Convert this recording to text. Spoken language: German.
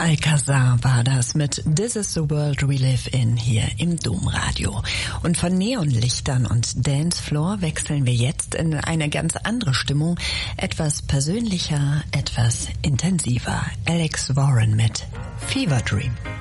Alcazar war das mit This is the World We Live In hier im Domradio. Und von Neonlichtern und Dancefloor wechseln wir jetzt in eine ganz andere Stimmung, etwas persönlicher, etwas intensiver. Alex Warren mit Fever Dream.